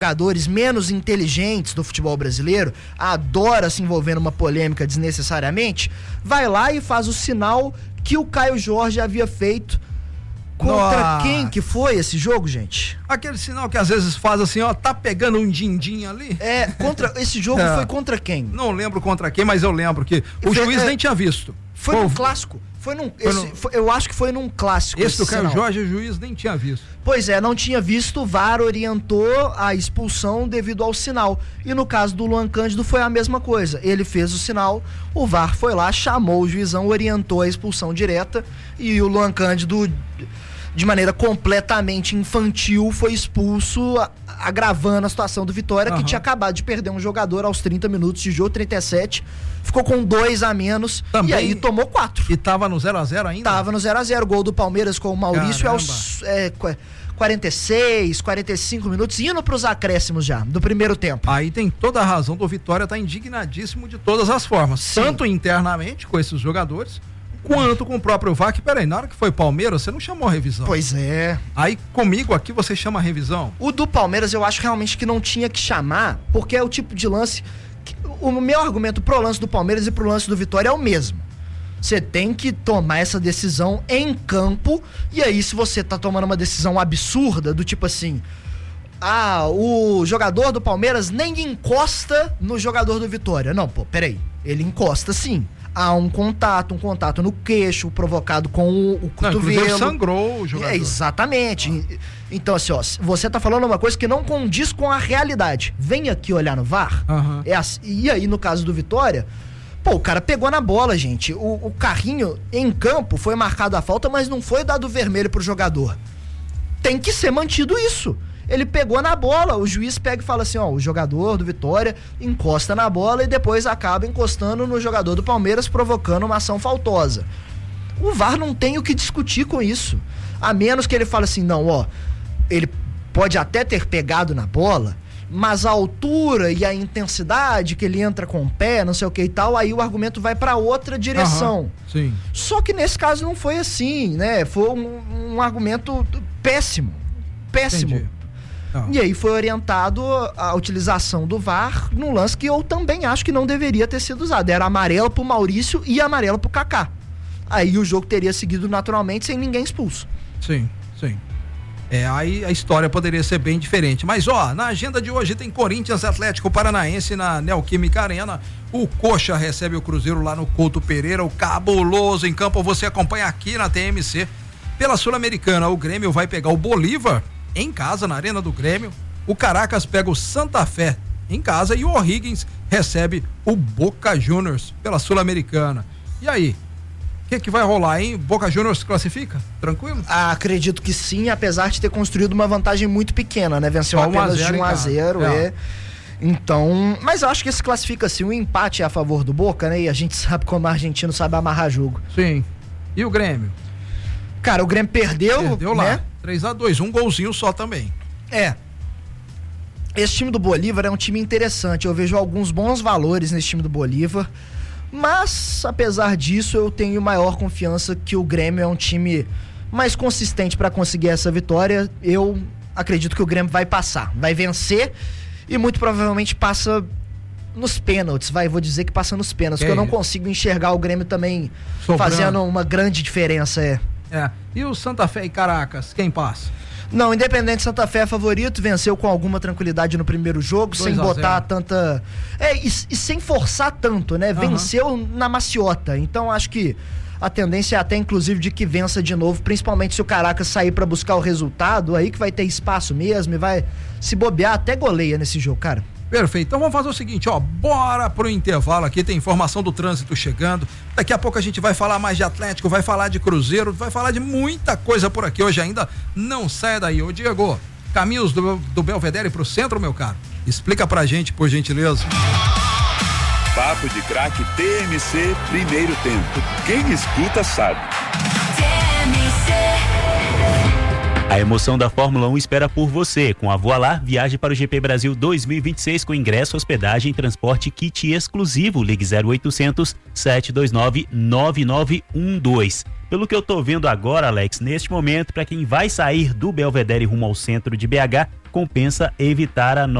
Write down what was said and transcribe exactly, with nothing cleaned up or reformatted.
jogadores menos inteligentes do futebol brasileiro, adora se envolver numa polêmica desnecessariamente, vai lá e faz o sinal que o Caio Jorge havia feito. Contra Nossa. Quem que foi esse jogo, gente? Aquele sinal que às vezes faz assim, ó, tá pegando um din-din ali. É, contra, esse jogo é. foi contra quem? Não lembro contra quem, mas eu lembro que o foi, juiz é, nem tinha visto. Foi num clássico. Foi num, foi esse, num... Foi, eu acho que foi num clássico. Esse do Caio Jorge, o juiz nem tinha visto. Pois é, não tinha visto, o V A R orientou a expulsão devido ao sinal. E no caso do Luan Cândido foi a mesma coisa. Ele fez o sinal, o V A R foi lá, chamou o juizão, orientou a expulsão direta e o Luan Cândido, de maneira completamente infantil, foi expulso, agravando a situação do Vitória, uhum. que tinha acabado de perder um jogador aos trinta minutos de jogo, trinta e sete, ficou com dois a menos. Também, e aí tomou quatro. E tava no zero a zero ainda? Tava no zero a zero, gol do Palmeiras com o Maurício. Caramba. É aos é, quarenta e seis, quarenta e cinco minutos, indo pros acréscimos já, do primeiro tempo. Aí tem toda a razão do Vitória, tá indignadíssimo de todas as formas, Sim. tanto internamente com esses jogadores, quanto com o próprio V A R, que peraí, na hora que foi Palmeiras, você não chamou a revisão. Pois é. Aí comigo aqui você chama a revisão? O do Palmeiras eu acho realmente que não tinha que chamar, porque é o tipo de lance, que, o meu argumento pro lance do Palmeiras e pro lance do Vitória é o mesmo. Você tem que tomar essa decisão em campo, e aí se você tá tomando uma decisão absurda, do tipo assim, ah, o jogador do Palmeiras nem encosta no jogador do Vitória. Não, pô, peraí, ele encosta sim. Há um contato, um contato no queixo, provocado com o, o cotovelo. Não, sangrou o jogador. É, exatamente. Ah. Então, assim, ó, você tá falando uma coisa que não condiz com a realidade. Vem aqui olhar no V A R. Uhum. É assim, e aí, no caso do Vitória, pô, o cara pegou na bola, gente. O, o carrinho em campo foi marcado a falta, mas não foi dado vermelho pro jogador. Tem que ser mantido isso. Ele pegou na bola, o juiz pega e fala assim, ó, o jogador do Vitória encosta na bola e depois acaba encostando no jogador do Palmeiras, provocando uma ação faltosa. O V A R não tem o que discutir com isso, a menos que ele fale assim, não, ó, ele pode até ter pegado na bola, mas a altura e a intensidade que ele entra com o pé, não sei o que e tal, aí o argumento vai para outra direção. Uhum, sim. Só que nesse caso não foi assim, né, foi um, um argumento péssimo, péssimo. Entendi. Não. E aí foi orientado a utilização do V A R num lance que eu também acho que não deveria ter sido usado. Era amarelo pro Maurício e amarelo pro Kaká. Aí o jogo teria seguido naturalmente sem ninguém expulso. Sim, sim. É, aí a história poderia ser bem diferente. Mas ó, na agenda de hoje tem Corinthians Atlético Paranaense na Neoquímica Arena. O Coxa recebe o Cruzeiro lá no Couto Pereira. O Cabuloso em campo você acompanha aqui na T M C. Pela Sul-Americana, o Grêmio vai pegar o Bolívar em casa, na Arena do Grêmio. O Caracas pega o Santa Fé em casa e o O'Higgins recebe o Boca Juniors pela Sul-Americana. E aí? O que que vai rolar, hein? Boca Juniors classifica? Tranquilo? Ah, acredito que sim, apesar de ter construído uma vantagem muito pequena, né? Venceu Só apenas de um a zero, é. é. Então, mas eu acho que se classifica assim, o empate é a favor do Boca, né? E a gente sabe como o argentino sabe amarrar jogo. Sim. E o Grêmio? Cara, o Grêmio perdeu, Perdeu lá, né? três a dois, um golzinho só também. É. Esse time do Bolívar é um time interessante, eu vejo alguns bons valores nesse time do Bolívar, mas apesar disso eu tenho maior confiança que o Grêmio é um time mais consistente para conseguir essa vitória. Eu acredito que o Grêmio vai passar, vai vencer e muito provavelmente passa nos pênaltis, vai, vou dizer que passa nos pênaltis, porque eu não consigo enxergar o Grêmio também Sobrando. fazendo uma grande diferença, é. É, e o Santa Fé e Caracas, quem passa? Não, Independente Santa Fé é favorito, venceu com alguma tranquilidade no primeiro jogo, sem botar tanta... É, e, e sem forçar tanto, né? Uhum. Venceu na maciota, então acho que a tendência é até inclusive de que vença de novo, principalmente se o Caracas sair pra buscar o resultado, aí que vai ter espaço mesmo e vai se bobear, até goleia nesse jogo, cara. Perfeito, então vamos fazer o seguinte, ó, bora pro intervalo aqui, tem informação do trânsito chegando, daqui a pouco a gente vai falar mais de Atlético, vai falar de Cruzeiro, vai falar de muita coisa por aqui hoje ainda, não saia daí. Ô Diego, caminhos do, do Belvedere pro centro, meu caro, explica pra gente, por gentileza. Papo de Craque T M C, primeiro tempo, quem escuta sabe. A emoção da Fórmula um espera por você. Com a Voalar, viaje para o G P Brasil dois mil e vinte e seis com ingresso, hospedagem, transporte, kit exclusivo. Ligue zero oitocentos, sete dois nove, nove nove um dois. Pelo que eu tô vendo agora, Alex, neste momento, para quem vai sair do Belvedere rumo ao centro de B H, compensa evitar a